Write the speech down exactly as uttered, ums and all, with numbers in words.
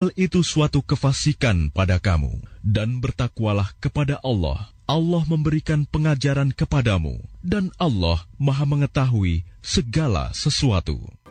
hal itu suatu kefasikan pada kamu, dan bertakwalah kepada Allah. Allah memberikan pengajaran kepadamu, dan Allah Maha Mengetahui segala sesuatu.